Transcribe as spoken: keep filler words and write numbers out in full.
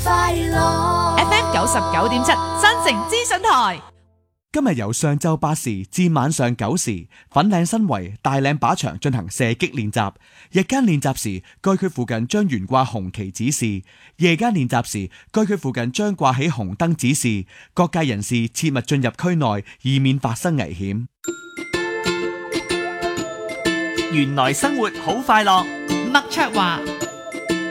快樂 F M 九十九點七真誠資訊台。 今日由上晝八時至晚上九時，粉嶺新圍大嶺靶場進行射擊練習。日間練習時，該區附近將懸掛紅旗指示；夜間練習時，該區附近將掛起紅燈指示。各界人士切勿進入區內，以免發生危險。 原來生活好快樂， 麥卓華、